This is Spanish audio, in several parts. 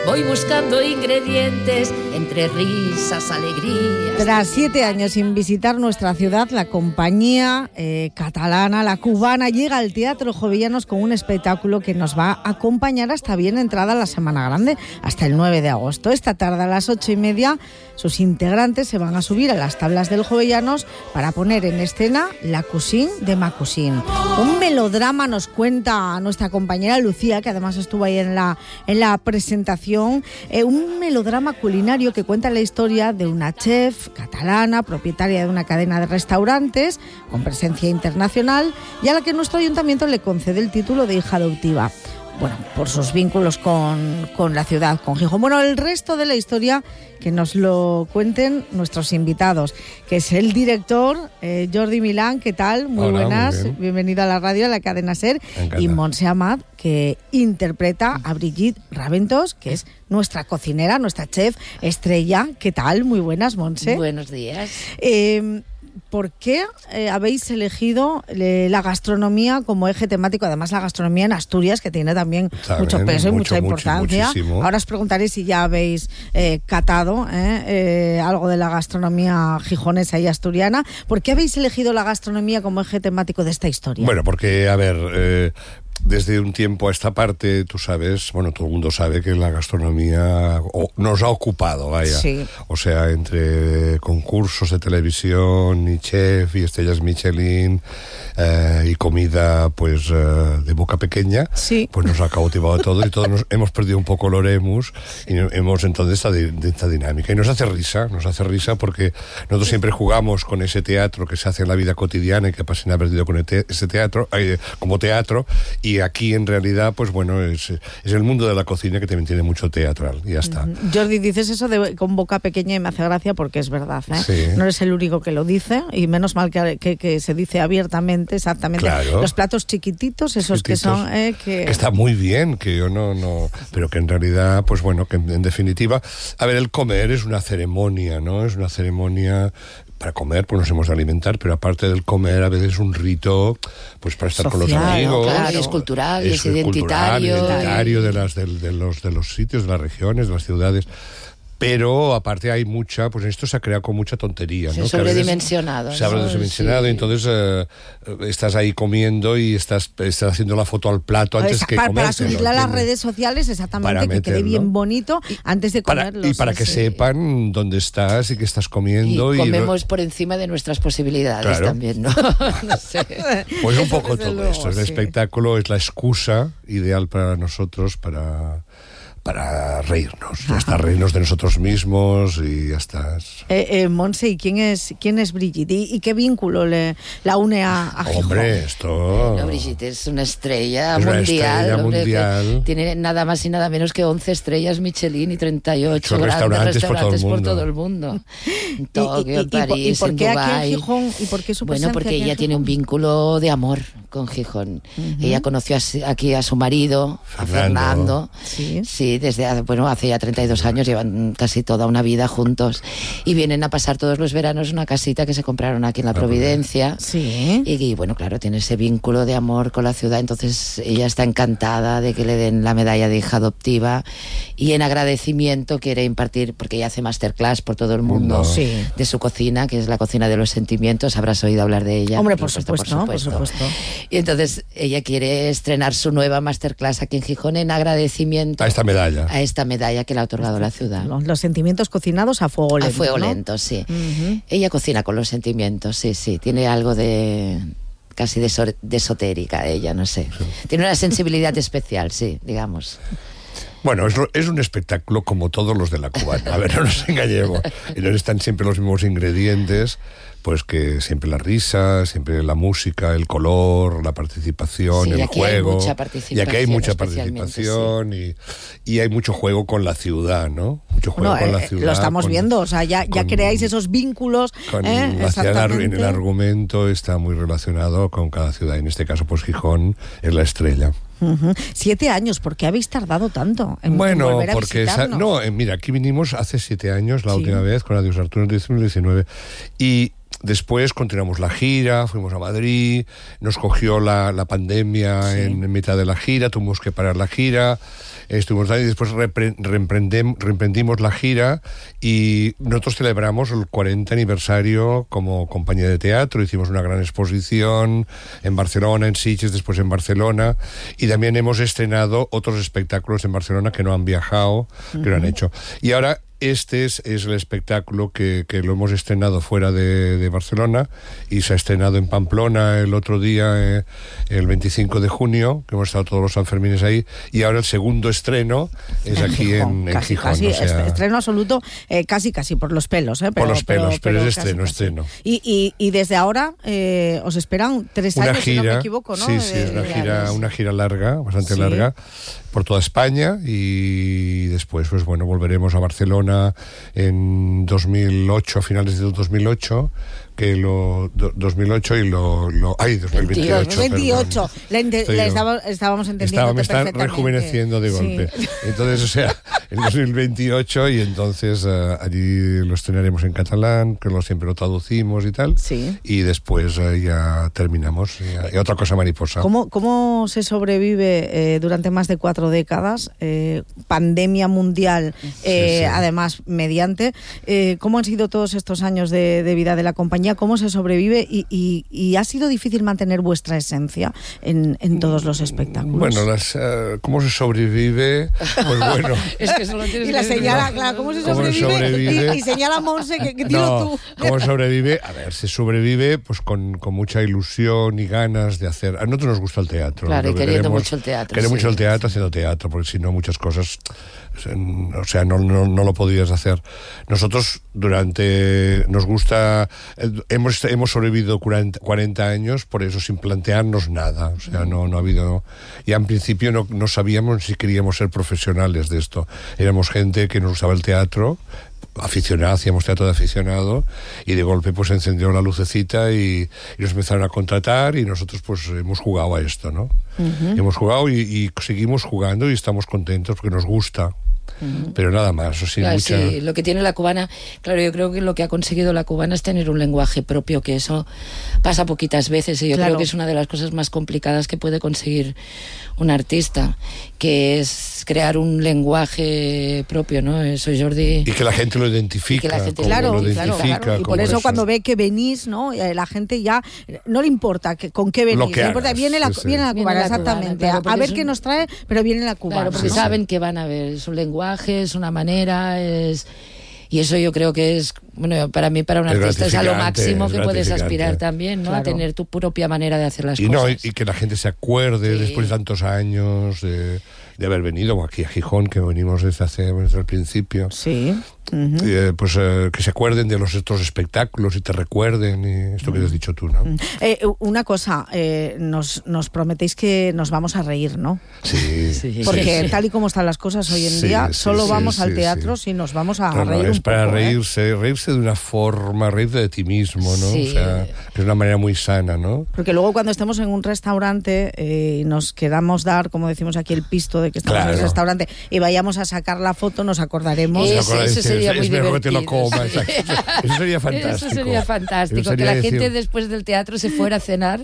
Voy buscando ingredientes entre risas, alegrías. Tras 7 años sin visitar nuestra ciudad, la compañía catalana, la cubana, llega al Teatro Jovellanos con un espectáculo que nos va a acompañar hasta bien entrada la Semana Grande, hasta el 9 de agosto. Esta tarde a las 8:30, sus integrantes se van a subir a las tablas del Jovellanos para poner en escena La Cousine de ma Cousine. Un melodrama, nos cuenta nuestra compañera Lucía, que además estuvo ahí en la presentación. Un melodrama culinario que cuenta la historia de una chef catalana, propietaria de una cadena de restaurantes con presencia internacional, y a la que nuestro ayuntamiento le concede el título de hija adoptiva. Bueno, por sus vínculos con la ciudad, con Gijón. Bueno, el resto de la historia que nos lo cuenten nuestros invitados, que es el director Jordi Milán. ¿Qué tal? Muy buenas. Muy bienvenido a la radio, a la cadena SER. Y Montse Amat, que interpreta a Brigitte Raventós, que es nuestra cocinera, nuestra chef estrella. ¿Qué tal? Muy buenas, Montse. Buenos días. ¿Por qué habéis elegido la gastronomía como eje temático? Además, la gastronomía en Asturias, que tiene también mucho peso y mucha importancia. Muchísimo. Ahora os preguntaré si ya habéis catado algo de la gastronomía gijonesa y asturiana. ¿Por qué habéis elegido la gastronomía como eje temático de esta historia? Bueno, porque, a ver... Desde un tiempo a esta parte, tú sabes, bueno, todo el mundo sabe que la gastronomía nos ha ocupado, vaya. Sí. O sea, entre concursos de televisión y chef y estrellas Michelin y comida, pues, de boca pequeña, sí, pues nos ha cautivado todo y todos hemos perdido un poco el oremus y hemos entonces esta dinámica. Y nos hace risa porque nosotros siempre jugamos con ese teatro que se hace en la vida cotidiana y que Pasina ha perdido con ese teatro, como teatro. Y aquí en realidad, pues bueno, es el mundo de la cocina, que también tiene mucho teatral, y ya está. Jordi, dices eso con boca pequeña y me hace gracia porque es verdad, ¿eh? Sí. No eres el único que lo dice, y menos mal que se dice abiertamente, exactamente. Claro. Los platos chiquititos, esos que son... que está muy bien, que yo no... Pero que en realidad, pues bueno, que en definitiva... A ver, el comer es una ceremonia, ¿no? Es una ceremonia... Para comer, pues nos hemos de alimentar, pero aparte del comer, a veces es un rito, pues para estar social, con los amigos. Claro, es cultural, es identitario. Identitario de los sitios, de las regiones, de las ciudades. Pero aparte hay mucha, pues esto se ha creado con mucha tontería, ¿no? Se ha sobredimensionado. Se ha sobredimensionado, sí. Y entonces estás ahí comiendo y estás haciendo la foto al plato antes que comer. Para subirla a las redes sociales, exactamente, que quede bien bonito antes de comerlo. Y para que sepan dónde estás y qué estás comiendo. Y comemos por encima de nuestras posibilidades, claro. También, ¿no? No sé. Pues un poco todo esto. El espectáculo es la excusa ideal para nosotros para reírnos, hasta reírnos de nosotros mismos y ya está. Montse, ¿y quién es Brigitte? ¿Y qué vínculo la une a Gijón? Hombre, esto... No, Brigitte es una estrella mundial. Tiene nada más y nada menos que 11 estrellas Michelin y 38 grandes restaurantes por todo el mundo. En Tokio, en París, ¿y por qué en Dubái. Aquí en Gijón? ¿Y por qué su presencia? Bueno, porque ella tiene un vínculo de amor con Gijón. Ella conoció aquí a su marido, a Fernando. Sí, desde hace ya 32 años, llevan casi toda una vida juntos y vienen a pasar todos los veranos una casita que se compraron aquí en la Providencia. Sí. Y bueno, claro, tiene ese vínculo de amor con la ciudad, entonces ella está encantada de que le den la medalla de hija adoptiva y en agradecimiento quiere impartir, porque ella hace masterclass por todo el mundo de su cocina, que es la cocina de los sentimientos. Habrás oído hablar de ella. Hombre, por supuesto. Y entonces ella quiere estrenar su nueva masterclass aquí en Gijón en agradecimiento a esta medalla. A esta medalla que le ha otorgado la ciudad. Los sentimientos cocinados a fuego lento. A fuego lento, sí. Ella cocina con los sentimientos, sí. Tiene algo de casi de esotérica ella, no sé. Sí. Tiene una sensibilidad especial, sí, digamos. Bueno, es un espectáculo como todos los de la cubana. A ver, no nos engañemos. Y no están siempre los mismos ingredientes, pues que siempre la risa, siempre la música, el color, la participación, el juego. Y aquí hay mucha participación y hay mucho juego con la ciudad, ¿no? Mucho juego con la ciudad. Lo estamos viendo, o sea, ya creáis esos vínculos. La ciudad en el argumento está muy relacionado con cada ciudad. En este caso, pues Gijón es la estrella. 7 años, ¿por qué habéis tardado tanto en volver a visitarnos? Mira, aquí vinimos hace 7 años, la última vez, con Adiós Arturo en 2019, y Después continuamos la gira, fuimos a Madrid, nos cogió la pandemia en mitad de la gira, tuvimos que parar la gira, estuvimos ahí y después reemprendimos la gira y nosotros celebramos el 40 aniversario como compañía de teatro, hicimos una gran exposición en Barcelona, en Sitges, después en Barcelona, y también hemos estrenado otros espectáculos en Barcelona que no han viajado, que lo han hecho. Y ahora este es el espectáculo que lo hemos estrenado fuera de Barcelona y se ha estrenado en Pamplona el otro día, el 25 de junio, que hemos estado todos los Sanfermines ahí, y ahora el segundo estreno es aquí en Gijón. Casi, o sea, estreno absoluto, casi por los pelos. Por los pelos, pero es estreno. Y desde ahora os esperan 3 años, gira, si no me equivoco, ¿no? Sí, es una gira larga, bastante larga, por toda España, y después, pues bueno, volveremos a Barcelona en 2008, a finales de 2008, que 2008 y 2028. Estábamos entendiendo. Me están rejuveneciendo de golpe. Entonces, o sea, en 2028, y entonces allí lo estrenaremos en catalán, que siempre lo traducimos y tal. Sí. Y después ya terminamos. Y otra cosa mariposa. ¿Cómo se sobrevive durante más de 4 décadas? Pandemia mundial, además, mediante. ¿Cómo han sido todos estos años de vida de la compañía? ¿Cómo se sobrevive? Y ha sido difícil mantener vuestra esencia en todos los espectáculos. Bueno, ¿cómo se sobrevive? Pues bueno. Es que solo tienes y la señala, claro, ¿cómo se sobrevive? Y señala a Monse que dilo tú. ¿Cómo sobrevive? A ver, se sobrevive pues con mucha ilusión y ganas de hacer. A nosotros nos gusta el teatro. Claro, y queriendo mucho el teatro. Queremos mucho el teatro, haciendo teatro, porque si no muchas cosas, o sea, no lo podías hacer. Nosotros nos gusta, hemos sobrevivido 40 años, por eso sin plantearnos nada, o sea, no ha habido, ya en principio no sabíamos si queríamos ser profesionales de esto, éramos gente que nos gustaba el teatro, aficionado, hacíamos teatro de aficionado, y de golpe pues encendió la lucecita y nos empezaron a contratar, y nosotros pues hemos jugado a esto, ¿no? Hemos jugado y seguimos jugando y estamos contentos porque nos gusta. Pero nada más, o sea, claro, sí, lo que tiene la cubana, claro, yo creo que lo que ha conseguido la cubana es tener un lenguaje propio, que eso pasa poquitas veces, y yo creo que es una de las cosas más complicadas que puede conseguir un artista, que es crear un lenguaje propio, ¿no? Eso, Jordi. Y que la gente lo identifica. Claro. Y por eso cuando ve que venís, ¿no? La gente ya no le importa con qué venís, no importa, viene la cubana, exactamente. Claro, a ver qué nos trae, pero viene la cubana. Claro, porque saben que van a ver, es un lenguaje, es una manera, y eso yo creo que es, bueno, para mí, para un artista es a lo máximo que puedes aspirar también, ¿no? Claro. A tener tu propia manera de hacer las cosas. Y que la gente se acuerde después de tantos años de haber venido aquí a Gijón, que venimos desde el principio. Sí. Pues que se acuerden de estos espectáculos y te recuerden, y esto que has dicho tú, ¿no? Una cosa, nos prometéis que nos vamos a reír, ¿no? Sí. Porque tal y como están las cosas hoy en día, solo vamos al teatro si nos vamos a reír un es para poco, reírse de una forma, reírte de ti mismo, ¿no? Sí. O sea, que es una manera muy sana, ¿no? Porque luego cuando estemos en un restaurante y nos queramos dar, como decimos aquí, el pisto de que estamos en el restaurante y vayamos a sacar la foto, nos acordaremos. Eso sería muy divertido. Que te lo comas. Eso sería fantástico. Eso sería fantástico. Que la gente después del teatro se fuera a cenar.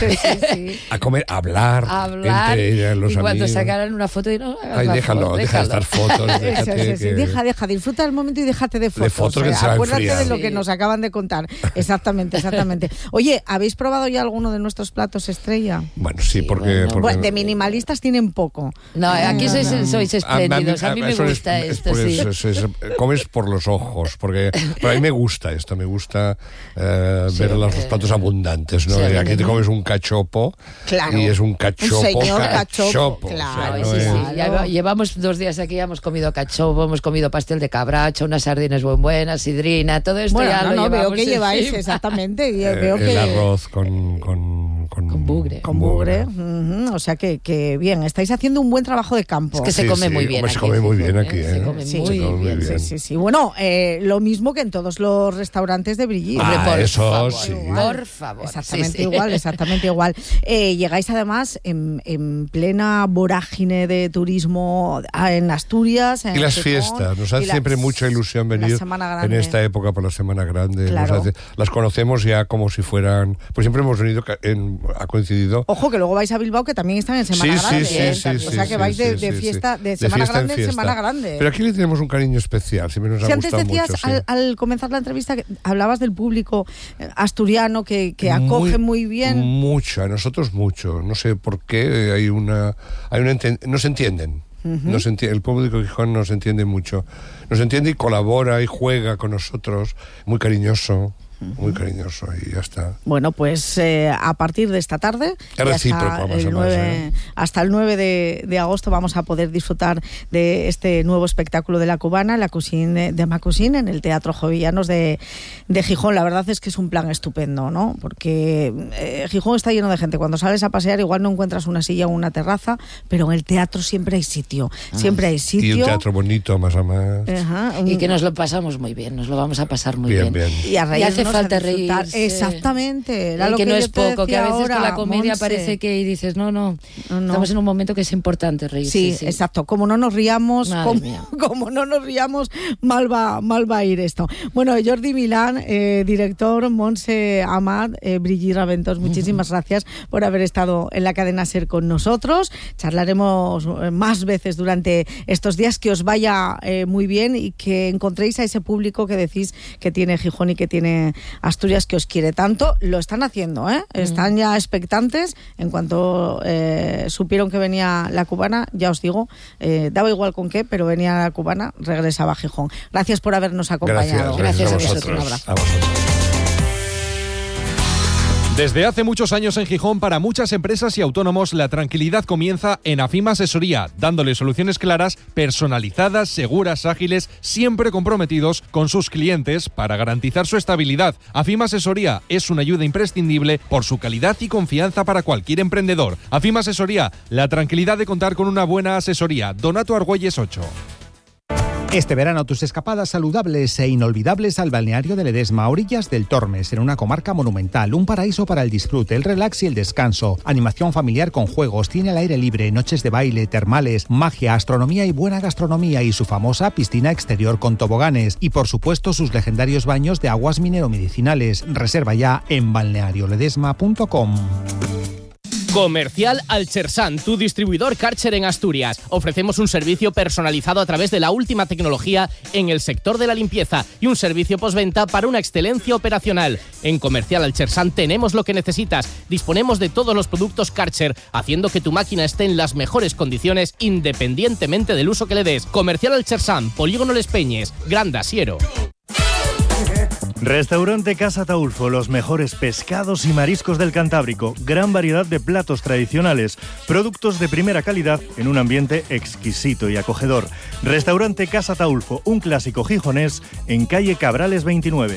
A comer, a hablar entre ellas, los amigos. Y cuando amigos sacaran una foto, no hagas Ay, déjalo de estas fotos. Deja, disfruta del momento y déjate de fotos. De fotos que se acuérdate de lo que nos acaban de contar. Exactamente. Oye, ¿habéis probado ya alguno de nuestros platos estrella? Bueno, sí, porque de minimalistas tienen poco. No, aquí sois espléndidos. A mí me gusta esto, sí. Comes por los ojos, porque a mí me gusta esto, me gusta ver los platos abundantes, ¿no? Sí, aquí te comes un cachopo, y es un cachopo. Un señor cachopo. Claro, o sea, Ya llevamos 2 días aquí, ya hemos comido cachopo, hemos comido pastel de cabracho, unas sardinas muy buenas, sidrina, todo esto ya lo llevamos. Veo que lleváis, exactamente. El arroz con bugre. Con bugre. O sea que bien, estáis haciendo un buen trabajo de campo. Es que se come muy bien. Se come muy bien aquí. Se come muy bien. Sí. Bueno, lo mismo que en todos los restaurantes de Brigitte. Por favor. Exactamente igual. Llegáis además en plena vorágine de turismo en Asturias. Y las fiestas. Nos hace siempre mucha ilusión venir en esta época por la Semana Grande. Claro. Las conocemos ya como si fueran... Pues siempre hemos venido, ha coincidido. Ojo, que luego vais a Bilbao, que también están en Semana Grande. Sí, o sea que vais de fiesta, de Semana Grande en Semana Grande. Pero aquí le tenemos un cariño especial, siempre nos ha gustado antes decías, mucho. Al comenzar la entrevista, que hablabas del público asturiano que acoge muy bien. Mucho, a nosotros mucho. No sé por qué, no se entienden. El público de Gijón nos entiende mucho. Nos entiende y colabora y juega con nosotros. Muy cariñoso. Muy cariñoso y ya está. Bueno, pues a partir de esta tarde hasta el 9 de agosto vamos a poder disfrutar de este nuevo espectáculo de la cubana, la Cuisine de Macusin, en el Teatro Jovellanos de Gijón. La verdad es que es un plan estupendo, ¿no? Porque Gijón está lleno de gente. Cuando sales a pasear igual no encuentras una silla o una terraza, pero en el teatro siempre hay sitio. Siempre hay sitio. Y un teatro bonito, más a más. Y que nos lo pasamos muy bien, nos lo vamos a pasar muy bien. Y a reírnos, falta reírse. Exactamente. Que no es poco, que a veces ahora, con la comedia Montse, parece que dices, no. Estamos en un momento que es importante reírse. Sí, exacto. Como no nos riamos, mal va a ir esto. Bueno, Jordi Milán, director, Montse Amat, Brigitte Raventós, muchísimas gracias por haber estado en la cadena SER con nosotros. Charlaremos más veces durante estos días. Que os vaya muy bien y que encontréis a ese público que decís que tiene Gijón y que tiene Asturias, que os quiere tanto. Lo están haciendo, están ya expectantes. En cuanto supieron que venía la cubana, ya os digo, daba igual con qué, pero venía la cubana, regresaba a Gijón. Gracias por habernos acompañado. Gracias a vosotros. Un abrazo. Desde hace muchos años en Gijón, para muchas empresas y autónomos, la tranquilidad comienza en AFIMA Asesoría, dándole soluciones claras, personalizadas, seguras, ágiles, siempre comprometidos con sus clientes para garantizar su estabilidad. AFIMA Asesoría es una ayuda imprescindible por su calidad y confianza para cualquier emprendedor. AFIMA Asesoría, la tranquilidad de contar con una buena asesoría. Donato Argüelles 8. Este verano tus escapadas saludables e inolvidables al balneario de Ledesma, orillas del Tormes, en una comarca monumental, un paraíso para el disfrute, el relax y el descanso, animación familiar con juegos, cine al aire libre, noches de baile, termales, magia, astronomía y buena gastronomía y su famosa piscina exterior con toboganes y por supuesto sus legendarios baños de aguas mineromedicinales. Reserva ya en balnearioledesma.com. Comercial Alchersan, tu distribuidor Karcher en Asturias. Ofrecemos un servicio personalizado a través de la última tecnología en el sector de la limpieza y un servicio postventa para una excelencia operacional. En Comercial Alchersan tenemos lo que necesitas. Disponemos de todos los productos Karcher, haciendo que tu máquina esté en las mejores condiciones independientemente del uso que le des. Comercial Alchersan, Polígono Les Peñes, Gran Dasiero. Restaurante Casa Taulfo, los mejores pescados y mariscos del Cantábrico, gran variedad de platos tradicionales, productos de primera calidad en un ambiente exquisito y acogedor. Restaurante Casa Taulfo, un clásico gijonés en calle Cabrales 29.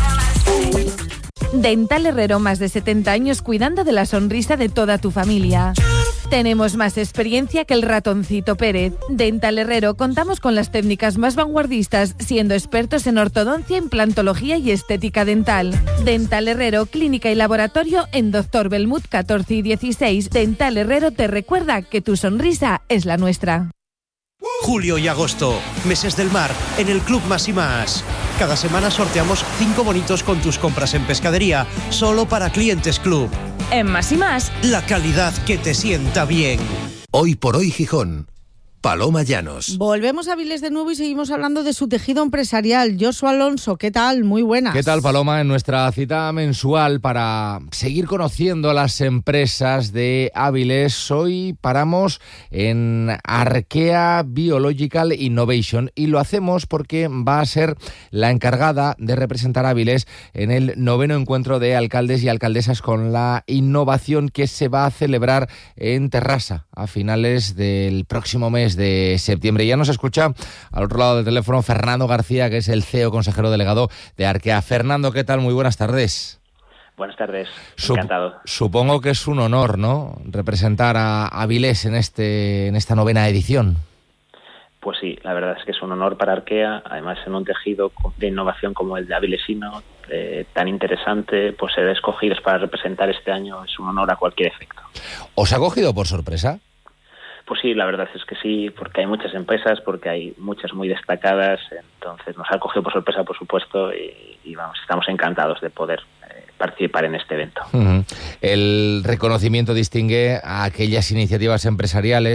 Dental Herrero, más de 70 años cuidando de la sonrisa de toda tu familia. Tenemos más experiencia que el ratoncito Pérez. Dental Herrero, contamos con las técnicas más vanguardistas, siendo expertos en ortodoncia, implantología y estética dental. Dental Herrero, clínica y laboratorio en Dr. Belmut 14 y 16. Dental Herrero te recuerda que tu sonrisa es la nuestra. Julio y agosto, meses del mar, en el Club Más y Más. Cada semana sorteamos 5 bonitos con tus compras en pescadería, solo para clientes Club. En Más y Más, la calidad que te sienta bien. Hoy por hoy Gijón. Paloma Llanos. Volvemos a Avilés de nuevo y seguimos hablando de su tejido empresarial. Joshua Alonso, ¿qué tal? Muy buenas. ¿Qué tal, Paloma? En nuestra cita mensual para seguir conociendo a las empresas de Avilés, hoy paramos en Arkea Biological Innovation y lo hacemos porque va a ser la encargada de representar a Avilés en el 9º encuentro de alcaldes y alcaldesas con la innovación que se va a celebrar en Terrassa a finales del próximo mes de septiembre. Ya nos escucha al otro lado del teléfono Fernando García, que es el CEO consejero delegado de Arkea. Fernando, ¿qué tal? Muy buenas tardes. Buenas tardes, encantado. Supongo que es un honor, ¿no?, representar a Avilés en esta 9ª edición. Pues sí, la verdad es que es un honor para Arquea, además en un tejido de innovación como el de avilesino, tan interesante, pues ser escogidos para representar este año es un honor a cualquier efecto. ¿Os ha cogido por sorpresa? Pues sí, la verdad es que sí, porque hay muchas empresas, porque hay muchas muy destacadas, entonces nos ha cogido por sorpresa, por supuesto, y vamos, estamos encantados de poder participar en este evento. El reconocimiento distingue a aquellas iniciativas empresariales